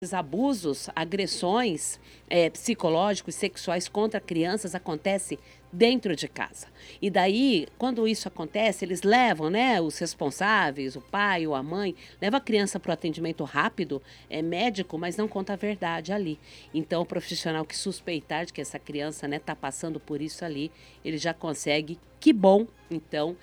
Esses abusos, agressões psicológicos, sexuais contra crianças acontece dentro de casa. E daí, quando isso acontece, eles levam, né, os responsáveis, o pai ou a mãe, leva a criança para o atendimento rápido, é médico, mas não conta a verdade ali. Então, o profissional que suspeitar de que essa criança, né, tá passando por isso ali, ele já consegue, que bom, então,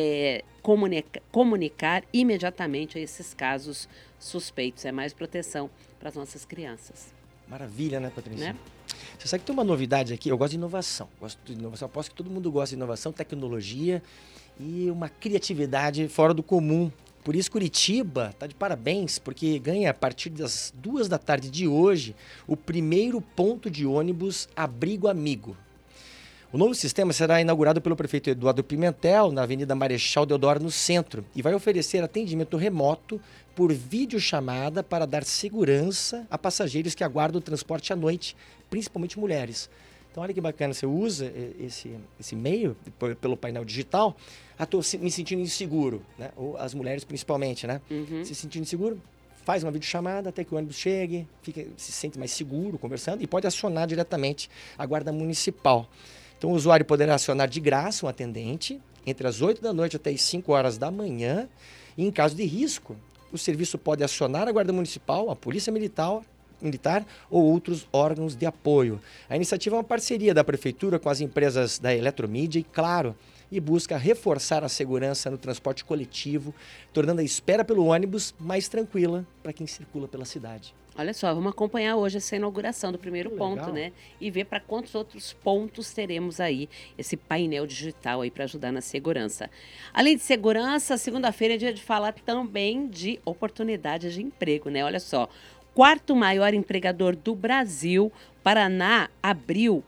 comunicar imediatamente a esses casos suspeitos. É mais proteção para as nossas crianças. Maravilha, né, Patrícia? Né? Você sabe que tem uma novidade aqui, eu gosto de inovação. Aposto que todo mundo gosta de inovação, tecnologia e uma criatividade fora do comum. Por isso, Curitiba está de parabéns, porque ganha a partir das 2 da tarde de hoje o primeiro ponto de ônibus Abrigo Amigo. O novo sistema será inaugurado pelo prefeito Eduardo Pimentel, na Avenida Marechal Deodoro, no centro, e vai oferecer atendimento remoto por videochamada para dar segurança a passageiros que aguardam o transporte à noite, principalmente mulheres. Então, olha que bacana, você usa esse meio pelo painel digital, estou me sentindo inseguro, né? Ou as mulheres principalmente, né? Se sentindo inseguro, faz uma videochamada até que o ônibus chegue, se sente mais seguro conversando e pode acionar diretamente a Guarda Municipal. Então, o usuário poderá acionar de graça um atendente entre as 8 da noite até as 5 horas da manhã. E, em caso de risco, o serviço pode acionar a Guarda Municipal, a Polícia Militar ou outros órgãos de apoio. A iniciativa é uma parceria da Prefeitura com as empresas da Eletromídia e Claro, e busca reforçar a segurança no transporte coletivo, tornando a espera pelo ônibus mais tranquila para quem circula pela cidade. Olha só, vamos acompanhar hoje essa inauguração do primeiro ponto, Legal. né? E ver para quantos outros pontos teremos aí esse painel digital aí para ajudar na segurança. Além de segurança, segunda-feira é dia de falar também de oportunidades de emprego, né? Olha só, quarto maior empregador do Brasil, Paraná abriu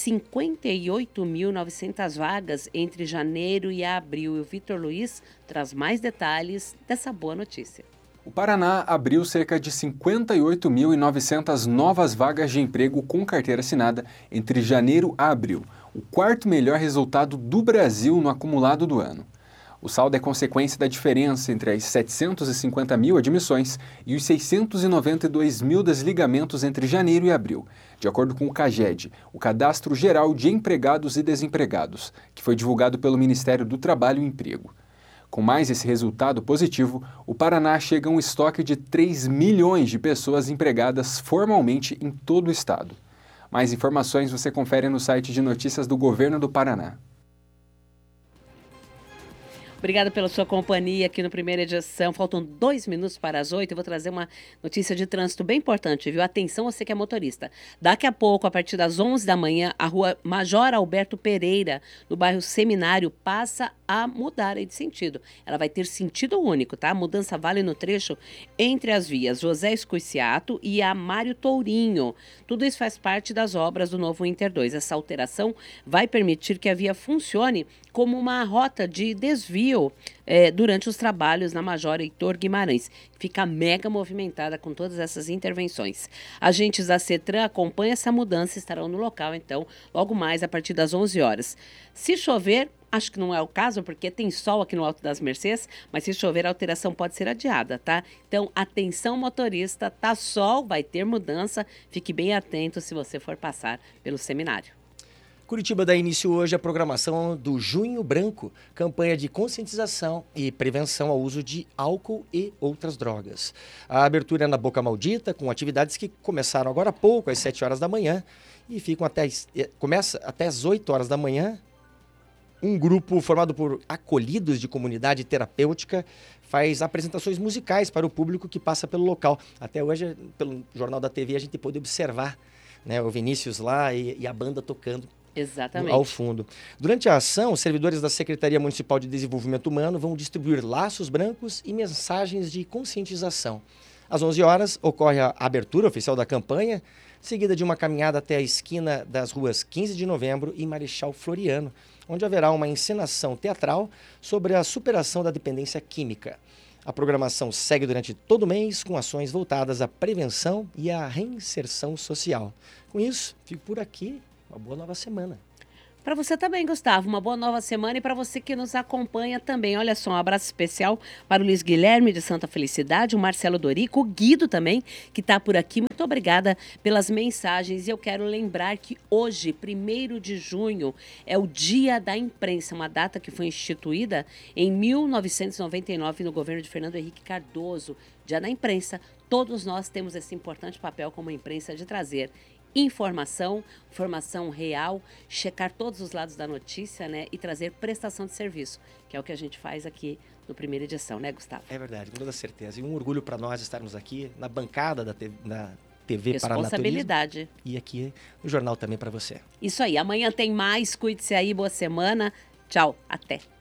58.900 vagas entre janeiro e abril. E o Vitor Luiz traz mais detalhes dessa boa notícia. O Paraná abriu cerca de 58.900 novas vagas de emprego com carteira assinada entre janeiro a abril, o quarto melhor resultado do Brasil no acumulado do ano. O saldo é consequência da diferença entre as 750 mil admissões e os 692 mil desligamentos entre janeiro e abril, de acordo com o CAGED, o Cadastro Geral de Empregados e Desempregados, que foi divulgado pelo Ministério do Trabalho e Emprego. Com mais esse resultado positivo, o Paraná chega a um estoque de 3 milhões de pessoas empregadas formalmente em todo o estado. Mais informações você confere no site de notícias do Governo do Paraná. Obrigada pela sua companhia aqui no Primeira Edição. Faltam 2 minutos para as 8. Eu vou trazer uma notícia de trânsito bem importante, viu? Atenção, você que é motorista. Daqui a pouco, a partir das 11 da manhã, a rua Major Alberto Pereira, no bairro Seminário, passa a mudar aí de sentido. Ela vai ter sentido único, tá? A mudança vale no trecho entre as vias José Escoiciato e a Mário Tourinho. Tudo isso faz parte das obras do novo Inter 2. Essa alteração vai permitir que a via funcione como uma rota de desvio durante os trabalhos na Major Heitor Guimarães. Fica mega movimentada com todas essas intervenções. Agentes da CETRAN acompanham essa mudança e estarão no local, então, logo mais a partir das 11 horas. Se chover, acho que não é o caso, porque tem sol aqui no Alto das Mercês, mas se chover, a alteração pode ser adiada, tá? Então, atenção motorista, tá sol, vai ter mudança, fique bem atento se você for passar pelo seminário. Curitiba dá início hoje à programação do Junho Branco, campanha de conscientização e prevenção ao uso de álcool e outras drogas. A abertura é na Boca Maldita, com atividades que começaram agora há pouco, às 7 horas da manhã, e começa até às 8 horas da manhã. Um grupo formado por acolhidos de comunidade terapêutica faz apresentações musicais para o público que passa pelo local. Até hoje, pelo Jornal da TV, a gente pôde observar, né, o Vinícius lá e a banda tocando. Exatamente. Ao fundo. Durante a ação, os servidores da Secretaria Municipal de Desenvolvimento Humano vão distribuir laços brancos e mensagens de conscientização. Às 11 horas, ocorre a abertura oficial da campanha, seguida de uma caminhada até a esquina das ruas 15 de Novembro e Marechal Floriano, onde haverá uma encenação teatral sobre a superação da dependência química. A programação segue durante todo o mês com ações voltadas à prevenção e à reinserção social. Com isso, fico por aqui. Uma boa nova semana. Para você também, Gustavo, uma boa nova semana e para você que nos acompanha também. Olha só, um abraço especial para o Luiz Guilherme de Santa Felicidade, o Marcelo Dorico, o Guido também, que está por aqui. Muito obrigada pelas mensagens. E eu quero lembrar que hoje, 1º de junho, é o Dia da Imprensa, uma data que foi instituída em 1999 no governo de Fernando Henrique Cardoso. Dia da Imprensa, todos nós temos esse importante papel como imprensa de trazer informação real, checar todos os lados da notícia, né, e trazer prestação de serviço, que é o que a gente faz aqui no Primeira Edição, né, Gustavo? É verdade, com toda certeza. E um orgulho para nós estarmos aqui na bancada da TV Paraná Responsabilidade. E aqui no jornal também para você. Isso aí, amanhã tem mais, cuide-se aí, boa semana. Tchau, até.